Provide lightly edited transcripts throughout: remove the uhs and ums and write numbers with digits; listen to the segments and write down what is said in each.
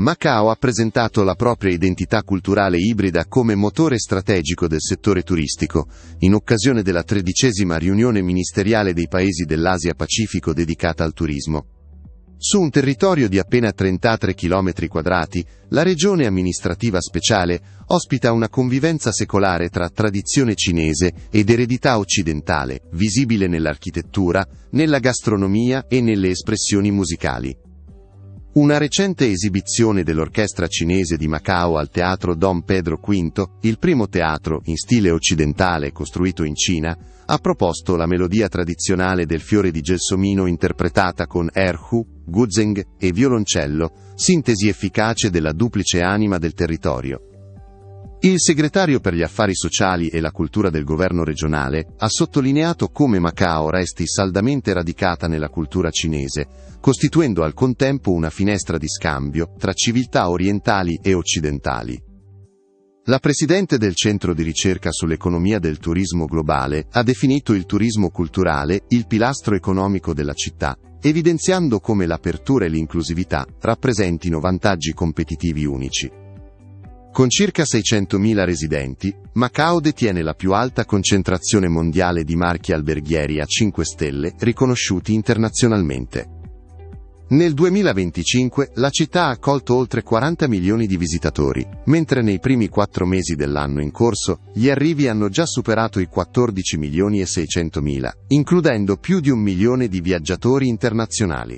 Macao ha presentato la propria identità culturale ibrida come motore strategico del settore turistico, in occasione della 13ª riunione ministeriale dei paesi dell'Asia-Pacifico dedicata al turismo. Su un territorio di appena 33 km², la regione amministrativa speciale ospita una convivenza secolare tra tradizione cinese ed eredità occidentale, visibile nell'architettura, nella gastronomia e nelle espressioni musicali. Una recente esibizione dell'orchestra cinese di Macao al Teatro Dom Pedro V, il primo teatro in stile occidentale costruito in Cina, ha proposto la melodia tradizionale del fiore di gelsomino interpretata con erhu, guzheng e violoncello, sintesi efficace della duplice anima del territorio. Il segretario per gli affari sociali e la cultura del governo regionale ha sottolineato come Macao resti saldamente radicata nella cultura cinese, costituendo al contempo una finestra di scambio tra civiltà orientali e occidentali. La presidente del Centro di ricerca sull'economia del turismo globale ha definito il turismo culturale il pilastro economico della città, evidenziando come l'apertura e l'inclusività rappresentino vantaggi competitivi unici. Con circa 600.000 residenti, Macao detiene la più alta concentrazione mondiale di marchi alberghieri a 5 stelle riconosciuti internazionalmente. Nel 2025 la città ha accolto oltre 40 milioni di visitatori, mentre nei primi 4 mesi dell'anno in corso gli arrivi hanno già superato i 14 milioni e 600.000, includendo più di 1 milione di viaggiatori internazionali.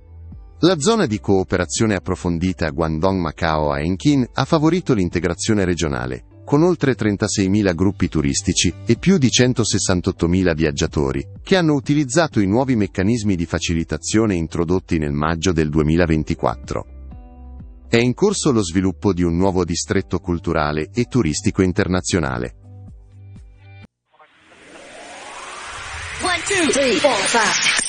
La zona di cooperazione approfondita Guangdong-Macao-Hengqin ha favorito l'integrazione regionale, con oltre 36.000 gruppi turistici e più di 168.000 viaggiatori, che hanno utilizzato i nuovi meccanismi di facilitazione introdotti nel maggio del 2024. È in corso lo sviluppo di un nuovo distretto culturale e turistico internazionale. 1, 2, 3, 4, 5